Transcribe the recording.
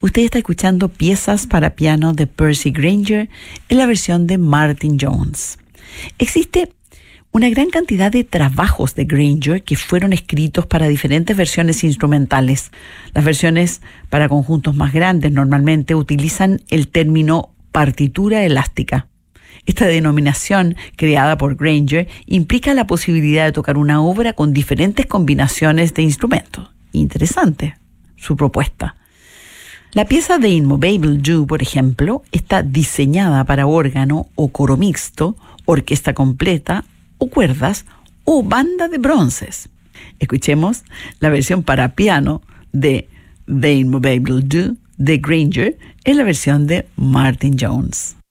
Usted está escuchando piezas para piano de Percy Grainger en la versión de Martin Jones. Existe una gran cantidad de trabajos de Grainger que fueron escritos para diferentes versiones instrumentales. Las versiones para conjuntos más grandes normalmente utilizan el término partitura elástica. Esta denominación, creada por Grainger, implica la posibilidad de tocar una obra con diferentes combinaciones de instrumentos. Interesante su propuesta. La pieza de Immovable You, por ejemplo, está diseñada para órgano o coro mixto, orquesta completa o cuerdas o banda de bronces. Escuchemos la versión para piano de The Immovable You de Grainger en la versión de Martin Jones.